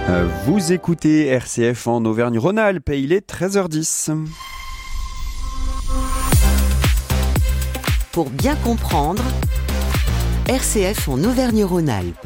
Vous écoutez RCF en Auvergne-Rhône-Alpes et il est 13h10. Pour bien comprendre, RCF en Auvergne-Rhône-Alpes.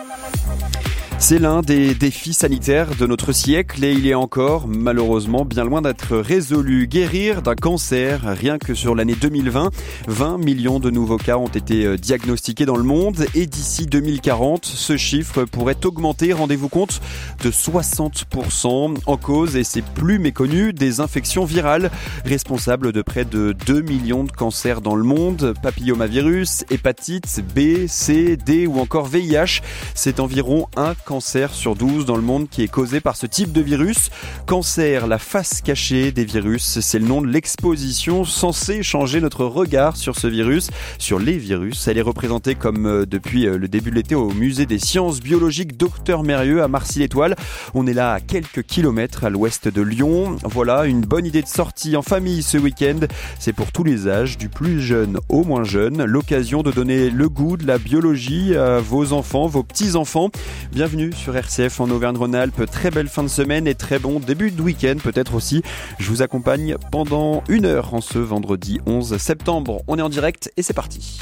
C'est l'un des défis sanitaires de notre siècle et il est encore malheureusement bien loin d'être résolu. Guérir d'un cancer, rien que sur l'année 2020, 20 millions de nouveaux cas ont été diagnostiqués dans le monde et d'ici 2040, ce chiffre pourrait augmenter, rendez-vous compte, de 60%. En cause, et c'est plus méconnu, des infections virales responsables de près de 2 millions de cancers dans le monde. Papillomavirus, hépatite B, C, D ou encore VIH, c'est environ un cancer sur 12 dans le monde qui est causé par ce type de virus. Cancer, la face cachée des virus, c'est le nom de l'exposition censée changer notre regard sur ce virus, sur les virus. Elle est représentée comme depuis le début de l'été au musée des sciences biologiques Dr Mérieux à Marcy-l'Étoile. On est là à quelques kilomètres à l'ouest de Lyon. Voilà une bonne idée de sortie en famille ce week-end. C'est pour tous les âges, du plus jeune au moins jeune. L'occasion de donner le goût de la biologie à vos enfants, vos petits-enfants. Bienvenue sur RCF en Auvergne-Rhône-Alpes. Très belle fin de semaine et très bon début de week-end peut-être aussi. Je vous accompagne pendant 1 heure en ce vendredi 11 septembre. On est en direct et c'est parti.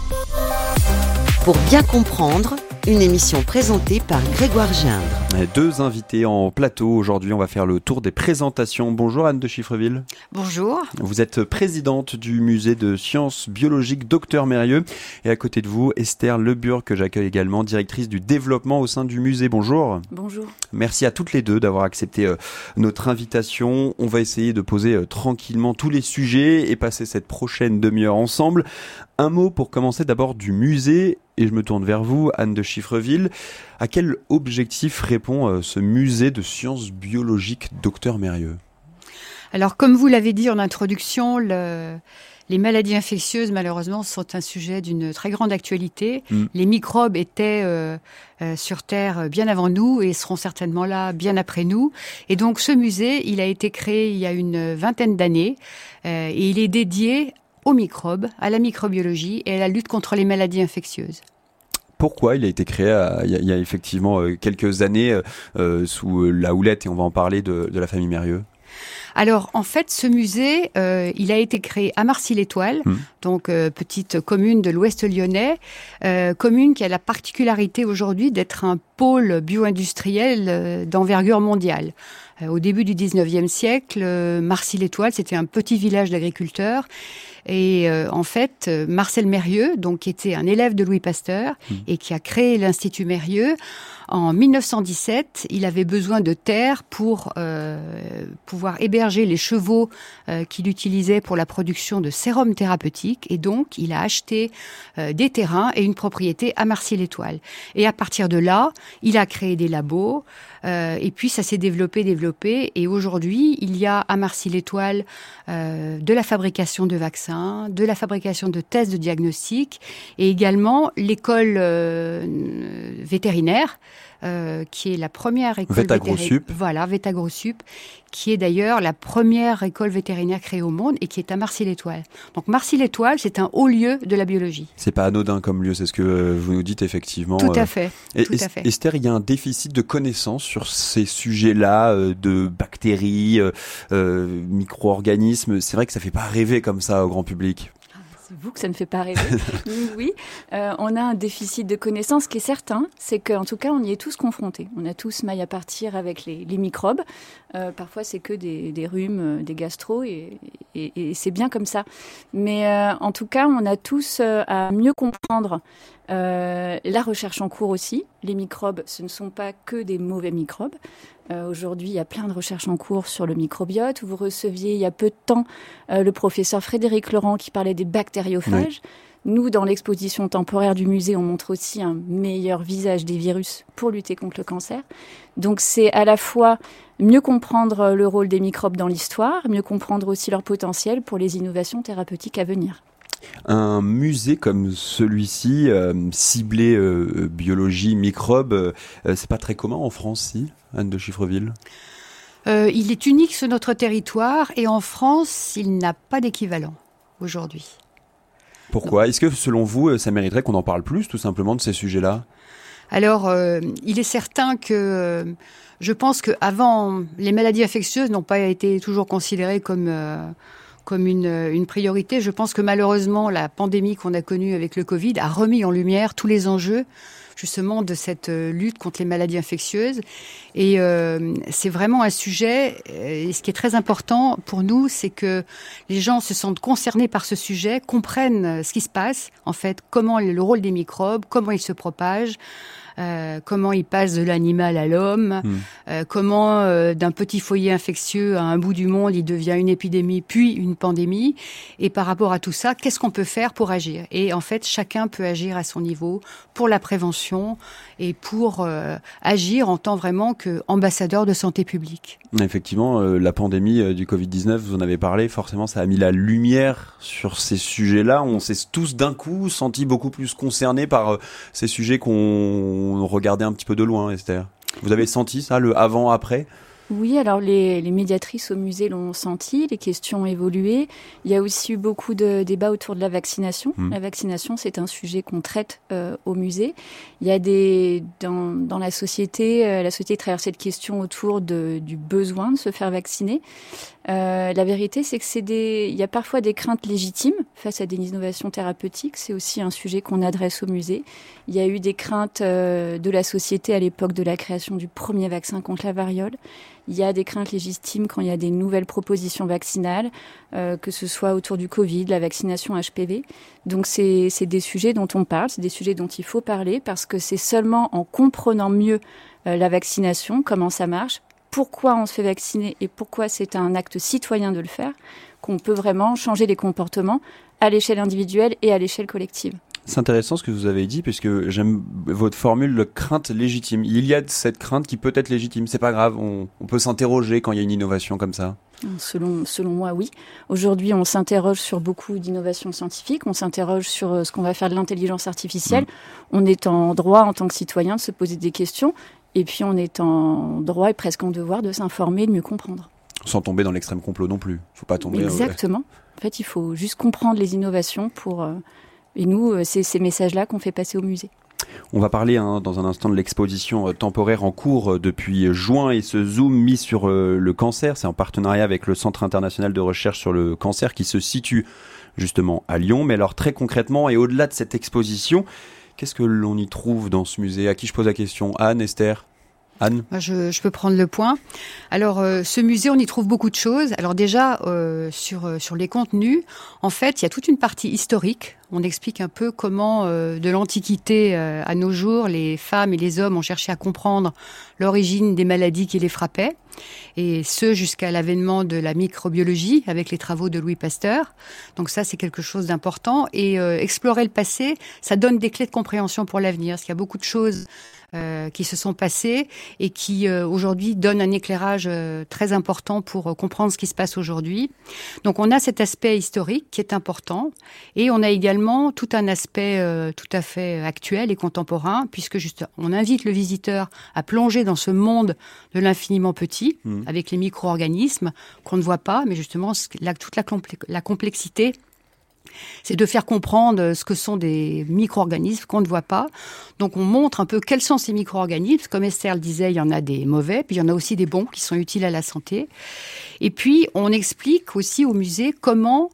Pour bien comprendre, une émission présentée par Grégoire Gindre. 2 invités en plateau. Aujourd'hui, on va faire le tour des présentations. Bonjour Anne de Chiffreville. Bonjour. Vous êtes présidente du musée de sciences biologiques Dr Mérieux. Et à côté de vous, Esther Leburg, que j'accueille également, directrice du développement au sein du musée. Bonjour. Bonjour. Merci à toutes les deux d'avoir accepté notre invitation. On va essayer de poser tranquillement tous les sujets et passer cette prochaine demi-heure ensemble. Un mot pour commencer d'abord du musée, et je me tourne vers vous, Anne de Chiffreville. À quel objectif répond ce musée de sciences biologiques Dr Mérieux ? Alors, comme vous l'avez dit en introduction, les maladies infectieuses, malheureusement, sont un sujet d'une très grande actualité. Les microbes étaient sur Terre bien avant nous et seront certainement là bien après nous. Et donc, ce musée, il a été créé il y a une vingtaine d'années et il est dédié aux microbes, à la microbiologie et à la lutte contre les maladies infectieuses. Pourquoi il a été créé il y a effectivement quelques années sous la houlette, et on va en parler de la famille Mérieux? Alors, en fait, ce musée, il a été créé à Marcy-l'Étoile, donc petite commune de l'Ouest lyonnais, commune qui a la particularité aujourd'hui d'être un pôle bio-industriel d'envergure mondiale. Au début du 19e siècle, Marcy-l'Étoile, c'était un petit village d'agriculteurs. Et en fait, Marcel Mérieux, donc qui était un élève de Louis Pasteur et qui a créé l'Institut Mérieux, en 1917, il avait besoin de terre pour pouvoir héberger les chevaux qu'il utilisait pour la production de sérum thérapeutique. Et donc, il a acheté des terrains et une propriété à Marcy-l'Étoile. Et à partir de là, il a créé des labos. Et puis, ça s'est développé. Et aujourd'hui, il y a à Marcy-l'Étoile de la fabrication de vaccins, de la fabrication de tests de diagnostic et également l'école vétérinaire, qui est la première école vétérinaire. Voilà, VétagroSup, qui est d'ailleurs la première école vétérinaire créée au monde et qui est à Marcy-l'Étoile. Donc Marcy-l'Étoile, c'est un haut lieu de la biologie. C'est pas anodin comme lieu, c'est ce que vous nous dites effectivement. Tout à fait. Esther, il y a un déficit de connaissances sur ces sujets-là, de bactéries, micro-organismes. C'est vrai que ça fait pas rêver comme ça au grand public. C'est vous que ça ne fait pas rêver. Oui, on a un déficit de connaissances qui est certain, c'est qu'en tout cas, on y est tous confrontés. On a tous maille à partir avec les microbes. Parfois, c'est que des rhumes, des gastro, et c'est bien comme ça. Mais en tout cas, on a tous à mieux comprendre la recherche en cours aussi. Les microbes, ce ne sont pas que des mauvais microbes. Aujourd'hui, il y a plein de recherches en cours sur le microbiote. Vous receviez il y a peu de temps le professeur Frédéric Laurent qui parlait des bactériophages. Oui. Nous, dans l'exposition temporaire du musée, on montre aussi un meilleur visage des virus pour lutter contre le cancer. Donc c'est à la fois mieux comprendre le rôle des microbes dans l'histoire, mieux comprendre aussi leur potentiel pour les innovations thérapeutiques à venir. Un musée comme celui-ci, ciblé biologie, microbes, c'est pas très commun en France, si, Anne de Chiffreville? Il est unique sur notre territoire et en France, il n'a pas d'équivalent aujourd'hui. Pourquoi ? Est-ce que selon vous, ça mériterait qu'on en parle plus tout simplement de ces sujets-là ? Alors, il est certain que je pense qu'avant, les maladies infectieuses n'ont pas été toujours considérées comme une priorité. Je pense que malheureusement, la pandémie qu'on a connue avec le Covid a remis en lumière tous les enjeux justement de cette lutte contre les maladies infectieuses. Et c'est vraiment un sujet, et ce qui est très important pour nous, c'est que les gens se sentent concernés par ce sujet, comprennent ce qui se passe, en fait, comment le rôle des microbes, comment ils se propagent, comment ils passent de l'animal à l'homme, comment d'un petit foyer infectieux à un bout du monde, il devient une épidémie, puis une pandémie. Et par rapport à tout ça, qu'est-ce qu'on peut faire pour agir ? Et en fait, chacun peut agir à son niveau pour la prévention et pour agir en tant vraiment qu'ambassadeur de santé publique. Effectivement, la pandémie du Covid-19, vous en avez parlé, forcément ça a mis la lumière sur ces sujets-là. On s'est tous d'un coup sentis beaucoup plus concernés par ces sujets qu'on regardait un petit peu de loin, Esther. Vous avez senti ça, le avant-après ? Oui, alors les médiatrices au musée l'ont senti, les questions ont évolué. Il y a aussi eu beaucoup de débats autour de la vaccination. La vaccination, c'est un sujet qu'on traite au musée. Il y a dans la société traverse cette question autour du besoin de se faire vacciner. La vérité, c'est que il y a parfois des craintes légitimes face à des innovations thérapeutiques. C'est aussi un sujet qu'on adresse au musée. Il y a eu des craintes de la société à l'époque de la création du premier vaccin contre la variole. Il y a des craintes légitimes quand il y a des nouvelles propositions vaccinales, que ce soit autour du Covid, la vaccination HPV. Donc c'est des sujets dont on parle, c'est des sujets dont il faut parler parce que c'est seulement en comprenant mieux la vaccination, comment ça marche, pourquoi on se fait vacciner et pourquoi c'est un acte citoyen de le faire, qu'on peut vraiment changer les comportements à l'échelle individuelle et à l'échelle collective. C'est intéressant ce que vous avez dit, puisque j'aime votre formule de crainte légitime. Il y a cette crainte qui peut être légitime, c'est pas grave, on peut s'interroger quand il y a une innovation comme ça. Selon moi, oui. Aujourd'hui, on s'interroge sur beaucoup d'innovations scientifiques, on s'interroge sur ce qu'on va faire de l'intelligence artificielle. On est en droit, en tant que citoyen, de se poser des questions, et puis on est en droit et presque en devoir de s'informer, de mieux comprendre. Sans tomber dans l'extrême complot non plus. Faut pas tomber. Exactement. En fait, il faut juste comprendre les innovations pour... Et nous, c'est ces messages-là qu'on fait passer au musée. On va parler dans un instant de l'exposition temporaire en cours depuis juin et ce zoom mis sur le cancer. C'est en partenariat avec le Centre international de recherche sur le cancer qui se situe justement à Lyon. Mais alors très concrètement et au-delà de cette exposition, qu'est-ce que l'on y trouve dans ce musée ? À qui je pose la question ? Anne, Esther ? Anne ? Je peux prendre le point. Alors, ce musée, on y trouve beaucoup de choses. Alors déjà, sur les contenus, en fait, il y a toute une partie historique. On explique un peu comment, de l'Antiquité à nos jours, les femmes et les hommes ont cherché à comprendre l'origine des maladies qui les frappaient. Et ce, jusqu'à l'avènement de la microbiologie avec les travaux de Louis Pasteur. Donc ça, c'est quelque chose d'important. Et explorer le passé, ça donne des clés de compréhension pour l'avenir. Parce qu'il y a beaucoup de choses qui se sont passées et qui aujourd'hui donnent un éclairage très important pour comprendre ce qui se passe aujourd'hui. Donc on a cet aspect historique qui est important et on a également tout un aspect tout à fait actuel et contemporain puisque on invite le visiteur à plonger dans ce monde de l'infiniment petit avec les micro-organismes qu'on ne voit pas, mais justement toute la complexité. C'est de faire comprendre ce que sont des micro-organismes qu'on ne voit pas. Donc on montre un peu quels sont ces micro-organismes. Comme Esther le disait, il y en a des mauvais, puis il y en a aussi des bons qui sont utiles à la santé. Et puis on explique aussi au musée comment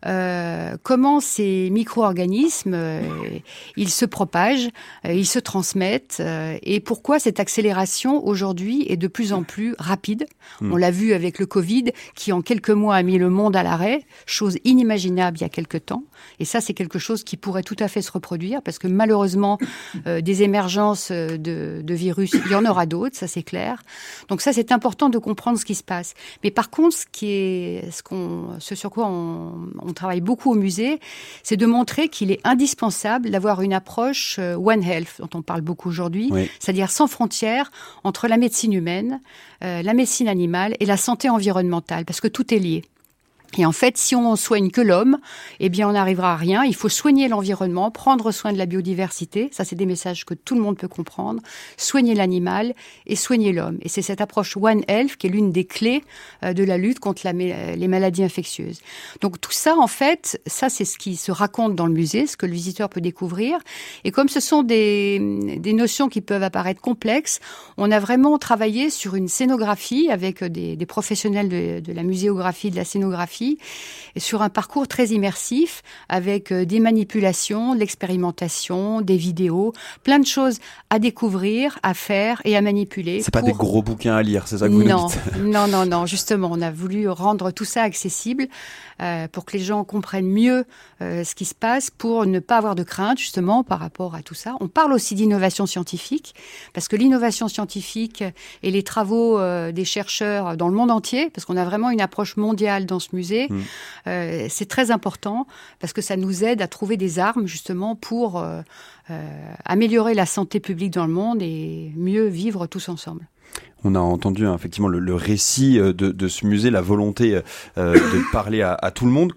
ces micro-organismes, ils se propagent, ils se transmettent, et pourquoi cette accélération aujourd'hui est de plus en plus rapide. On l'a vu avec le Covid, qui en quelques mois a mis le monde à l'arrêt, chose inimaginable il y a quelques temps. Et ça, c'est quelque chose qui pourrait tout à fait se reproduire, parce que malheureusement, des émergences de virus, il y en aura d'autres, ça c'est clair. Donc ça, c'est important de comprendre ce qui se passe. Mais par contre, ce sur quoi on travaille beaucoup au musée, c'est de montrer qu'il est indispensable d'avoir une approche One Health, dont on parle beaucoup aujourd'hui, c'est-à-dire sans frontières entre la médecine humaine, la médecine animale et la santé environnementale, parce que tout est lié. Et en fait, si on soigne que l'homme, eh bien, on n'arrivera à rien. Il faut soigner l'environnement, prendre soin de la biodiversité. Ça, c'est des messages que tout le monde peut comprendre. Soigner l'animal et soigner l'homme. Et c'est cette approche One Health qui est l'une des clés de la lutte contre les maladies infectieuses. Donc, tout ça, en fait, ça, c'est ce qui se raconte dans le musée, ce que le visiteur peut découvrir. Et comme ce sont des notions qui peuvent apparaître complexes, on a vraiment travaillé sur une scénographie avec des professionnels de la muséographie, de la scénographie, et sur un parcours très immersif avec des manipulations, de l'expérimentation, des vidéos, plein de choses à découvrir, à faire et à manipuler. C'est pas des gros bouquins à lire, c'est ça que vous nous dites? Non. Justement, on a voulu rendre tout ça accessible pour que les gens comprennent mieux ce qui se passe, pour ne pas avoir de crainte justement par rapport à tout ça. On parle aussi d'innovation scientifique, parce que l'innovation scientifique et les travaux des chercheurs dans le monde entier, parce qu'on a vraiment une approche mondiale dans ce musée, c'est très important, parce que ça nous aide à trouver des armes justement pour améliorer la santé publique dans le monde et mieux vivre tous ensemble. On a entendu effectivement le récit de ce musée, la volonté de parler à tout le monde.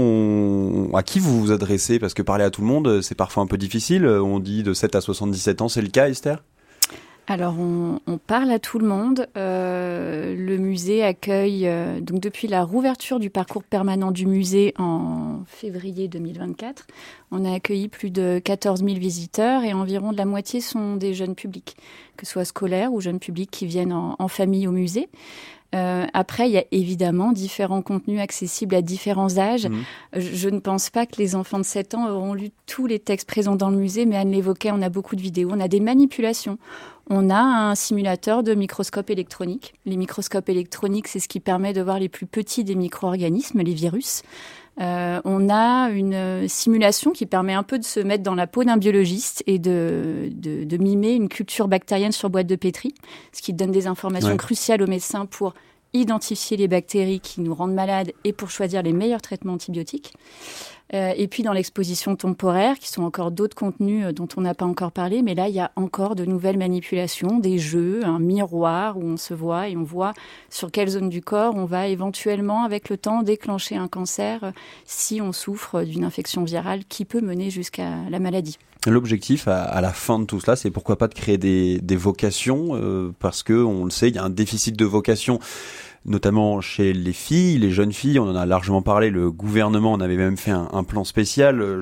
À qui vous vous adressez? Parce que parler à tout le monde, c'est parfois un peu difficile. On dit de 7 à 77 ans, c'est le cas, Esther? Alors, on parle à tout le monde. Le musée accueille, donc depuis la rouverture du parcours permanent du musée en février 2024, on a accueilli plus de 14 000 visiteurs et environ de la moitié sont des jeunes publics, que ce soit scolaires ou jeunes publics qui viennent en famille au musée. Après, il y a évidemment différents contenus accessibles à différents âges. Je ne pense pas que les enfants de 7 ans auront lu tous les textes présents dans le musée, mais Anne l'évoquait, on a beaucoup de vidéos, on a des manipulations. On a un simulateur de microscope électronique. Les microscopes électroniques, c'est ce qui permet de voir les plus petits des micro-organismes, les virus. On a une simulation qui permet un peu de se mettre dans la peau d'un biologiste et de mimer une culture bactérienne sur boîte de pétri, ce qui donne des informations cruciales aux médecins pour identifier les bactéries qui nous rendent malades et pour choisir les meilleurs traitements antibiotiques. Et puis dans l'exposition temporaire, qui sont encore d'autres contenus dont on n'a pas encore parlé, mais là il y a encore de nouvelles manipulations, des jeux, un miroir où on se voit et on voit sur quelle zone du corps on va éventuellement avec le temps déclencher un cancer si on souffre d'une infection virale qui peut mener jusqu'à la maladie. L'objectif à la fin de tout cela, c'est pourquoi pas de créer des vocations, parce que on le sait, il y a un déficit de vocations, notamment chez les filles, les jeunes filles. On en a largement parlé. Le gouvernement en avait même fait un plan spécial.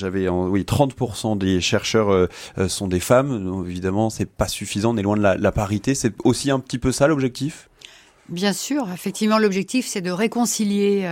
30% des chercheurs sont des femmes. Donc, évidemment, c'est pas suffisant. On est loin de la parité. C'est aussi un petit peu ça l'objectif. Bien sûr, effectivement, l'objectif, c'est de réconcilier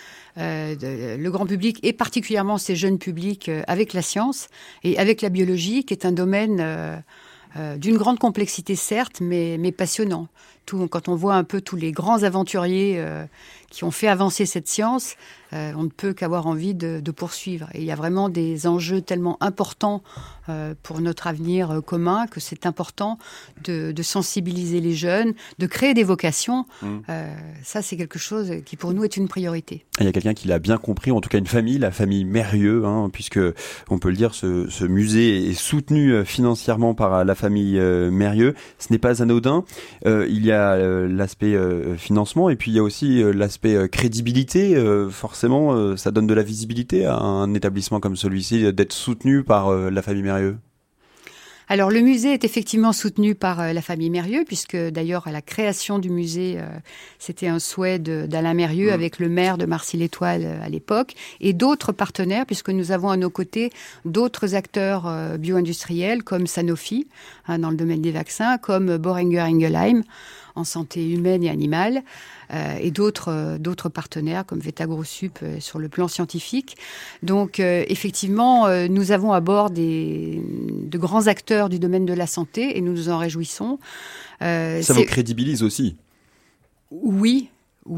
le grand public et particulièrement ces jeunes publics avec la science et avec la biologie, qui est un domaine d'une grande complexité certes, mais passionnant. Quand on voit un peu tous les grands aventuriers qui ont fait avancer cette science, on ne peut qu'avoir envie de poursuivre. Et il y a vraiment des enjeux tellement importants pour notre avenir commun que c'est important de sensibiliser les jeunes, de créer des vocations. Ça, c'est quelque chose qui pour nous est une priorité. Il y a quelqu'un qui l'a bien compris, en tout cas une famille, la famille Mérieux, puisque on peut le dire, ce musée est soutenu financièrement par la famille Mérieux. Ce n'est pas anodin. Il y a l'aspect financement et puis il y a aussi l'aspect crédibilité. Forcément, ça donne de la visibilité à un établissement comme celui-ci d'être soutenu par la famille Mérieux. Alors le musée est effectivement soutenu par la famille Mérieux, puisque d'ailleurs à la création du musée, c'était un souhait d'Alain Mérieux avec le maire de Marcy-l'Étoile à l'époque, et d'autres partenaires, puisque nous avons à nos côtés d'autres acteurs bio-industriels comme Sanofi dans le domaine des vaccins, comme Boehringer Ingelheim en santé humaine et animale, et d'autres partenaires comme Vetagrosup sur le plan scientifique. Donc effectivement, nous avons à bord de grands acteurs du domaine de la santé et nous nous en réjouissons. Ça vous crédibilise aussi? Oui,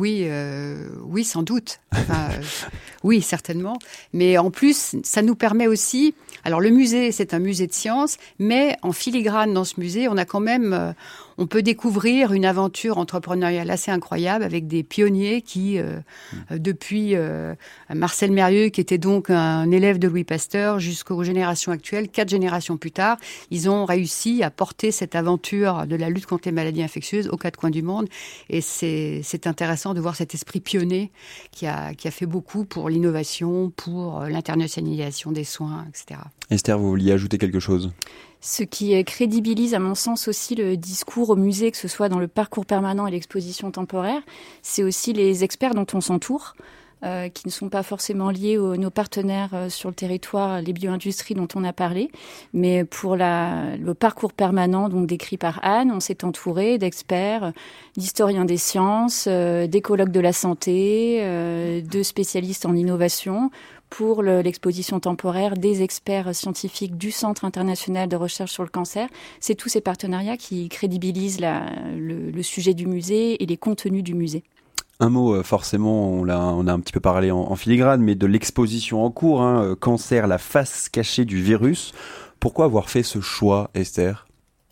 sans doute. Oui, certainement. Mais en plus, ça nous permet aussi... Alors, le musée, c'est un musée de sciences, mais en filigrane dans ce musée, on a quand même... on peut découvrir une aventure entrepreneuriale assez incroyable avec des pionniers qui, depuis Marcel Mérieux, qui était donc un élève de Louis Pasteur, jusqu'aux générations actuelles, 4 générations plus tard, ils ont réussi à porter cette aventure de la lutte contre les maladies infectieuses aux 4 coins du monde. Et c'est intéressant de voir cet esprit pionnier qui a fait beaucoup pour l'innovation, pour l'internationalisation des soins, etc. Esther, vous vouliez ajouter quelque chose ? Ce qui crédibilise, à mon sens, aussi le discours au musée, que ce soit dans le parcours permanent et l'exposition temporaire, c'est aussi les experts dont on s'entoure, qui ne sont pas forcément liés aux nos partenaires sur le territoire, les bio-industries dont on a parlé. Mais pour le parcours permanent, donc décrit par Anne, on s'est entouré d'experts, d'historiens des sciences, d'écologues de la santé, de spécialistes en innovation, pour l'exposition temporaire, des experts scientifiques du Centre international de recherche sur le cancer. C'est tous ces partenariats qui crédibilisent le sujet du musée et les contenus du musée. Un mot, forcément, on a un petit peu parlé en filigrane, mais de l'exposition en cours, cancer, la face cachée du virus. Pourquoi avoir fait ce choix, Esther ?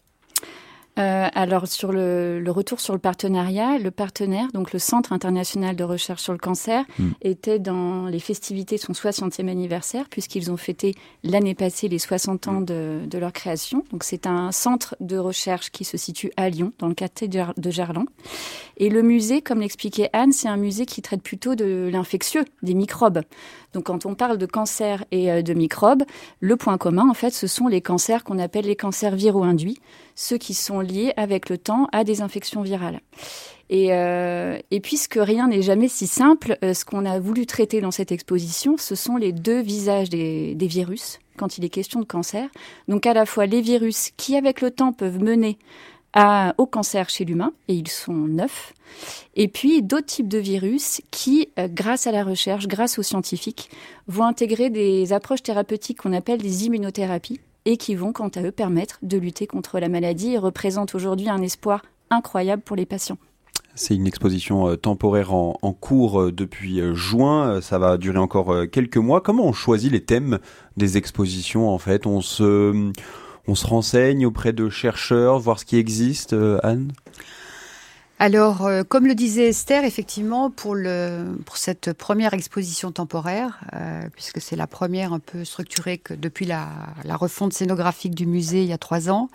Alors, sur le retour sur le partenariat, le partenaire, donc le Centre international de recherche sur le cancer, était dans les festivités de son 60e anniversaire, puisqu'ils ont fêté l'année passée les 60 ans de leur création. Donc, c'est un centre de recherche qui se situe à Lyon, dans le quartier de Gerland. Et le musée, comme l'expliquait Anne, c'est un musée qui traite plutôt de l'infectieux, des microbes. Donc, quand on parle de cancer et de microbes, le point commun, en fait, ce sont les cancers qu'on appelle les cancers viro-induits, ceux qui sont liés avec le temps à des infections virales. Et puisque rien n'est jamais si simple, ce qu'on a voulu traiter dans cette exposition, ce sont les 2 visages des virus, quand il est question de cancer. Donc, à la fois les virus qui, avec le temps, peuvent mener au cancer chez l'humain, et ils sont 9. Et puis d'autres types de virus qui, grâce à la recherche, grâce aux scientifiques, vont intégrer des approches thérapeutiques qu'on appelle des immunothérapies et qui vont, quant à eux, permettre de lutter contre la maladie et représentent aujourd'hui un espoir incroyable pour les patients. C'est une exposition temporaire en cours depuis juin. Ça va durer encore quelques mois. Comment on choisit les thèmes des expositions, en fait ? On se renseigne auprès de chercheurs, voir ce qui existe, Anne ? Alors, comme le disait Esther, effectivement, pour cette première exposition temporaire, puisque c'est la première un peu structurée que depuis la refonte scénographique du musée il y a 3 ans,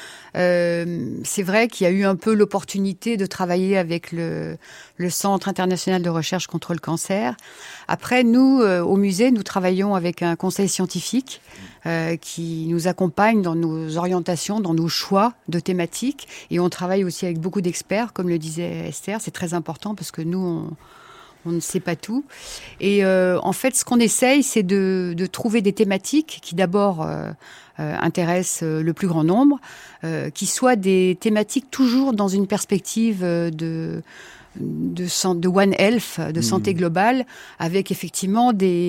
c'est vrai qu'il y a eu un peu l'opportunité de travailler avec le Centre international de recherche contre le cancer. Après, nous, au musée, nous travaillons avec un conseil scientifique qui nous accompagne dans nos orientations, dans nos choix de thématiques. Et on travaille aussi avec beaucoup d'experts, comme le disait Esther. C'est très important parce que nous, on ne sait pas tout. Et en fait, ce qu'on essaye, c'est de trouver des thématiques qui d'abord intéressent le plus grand nombre, qui soient des thématiques toujours dans une perspective de One Health, de santé globale, avec effectivement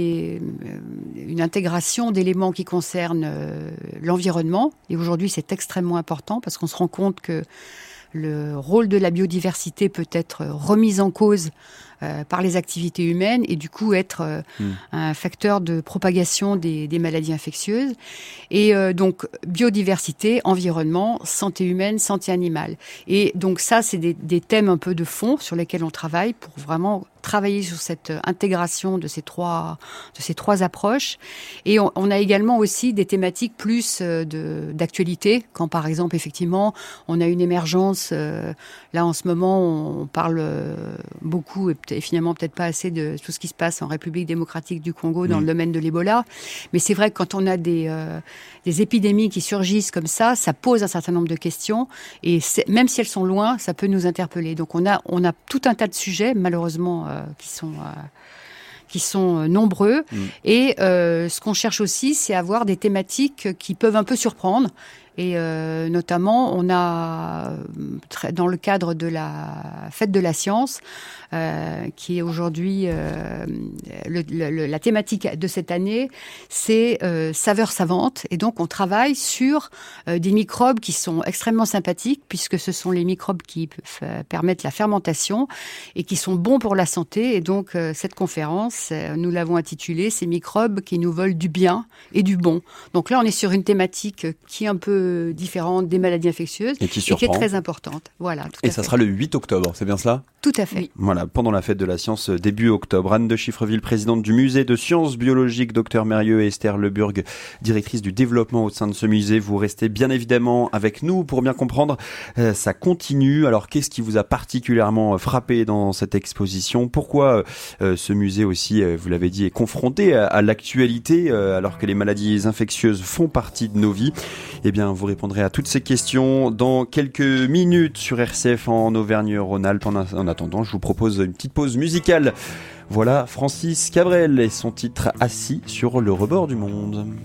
une intégration d'éléments qui concernent l'environnement. Et aujourd'hui, c'est extrêmement important parce qu'on se rend compte que le rôle de la biodiversité peut être remis en cause par les activités humaines et du coup être un facteur de propagation des maladies infectieuses. Et donc biodiversité, environnement, santé humaine, santé animale. Et donc ça, c'est des thèmes un peu de fond sur lesquels on travaille pour vraiment travailler sur cette intégration de ces trois approches. Et on a également aussi des thématiques plus d'actualité, quand par exemple, effectivement, on a une émergence. Là, en ce moment, on parle beaucoup et finalement peut-être pas assez de tout ce qui se passe en République démocratique du Congo dans le domaine de l'Ebola. Mais c'est vrai que quand on a des épidémies qui surgissent comme ça pose un certain nombre de questions. Et même si elles sont loin, ça peut nous interpeller. Donc on a tout un tas de sujets, malheureusement, qui sont nombreux. Et ce qu'on cherche aussi, c'est avoir des thématiques qui peuvent un peu surprendre. Et notamment, on a, dans le cadre de la Fête de la Science, qui est aujourd'hui la thématique de cette année, c'est saveurs savantes. Et donc, on travaille sur des microbes qui sont extrêmement sympathiques, puisque ce sont les microbes qui permettent la fermentation et qui sont bons pour la santé. Et donc, cette conférence, nous l'avons intitulée « Ces microbes qui nous veulent du bien et du bon ». Donc là, on est sur une thématique qui est un peu peu différente des maladies infectieuses et qui est très importante. Voilà, tout et à ça fait. sera le 8 octobre, c'est bien cela ? Tout à fait. Oui. Voilà, pendant la fête de la science début octobre. Anne de Chiffreville, présidente du musée de sciences biologiques, Dr Mérieux, et Esther Leburg, directrice du développement au sein de ce musée. Vous restez bien évidemment avec nous pour bien comprendre. Ça continue. Alors, qu'est-ce qui vous a particulièrement frappé dans cette exposition ? Pourquoi ce musée aussi, vous l'avez dit, est confronté à l'actualité alors que les maladies infectieuses font partie de nos vies ? Eh bien, vous répondrez à toutes ces questions dans quelques minutes sur RCF en Auvergne-Rhône-Alpes. En attendant, je vous propose une petite pause musicale. Voilà Francis Cabrel et son titre « Assis sur le rebord du monde ».